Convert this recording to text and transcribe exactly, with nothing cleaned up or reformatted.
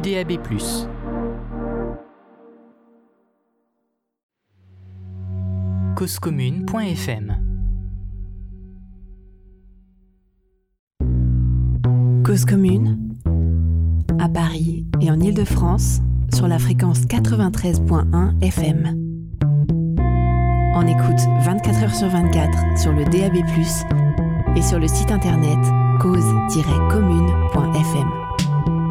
D A B plus. cause commune point f m. Cause commune, à Paris et en Île-de-France, sur la fréquence quatre-vingt-treize point un F M. On écoute vingt-quatre heures sur vingt-quatre sur le D A B plus, et sur le site internet cause tiret commune point f m.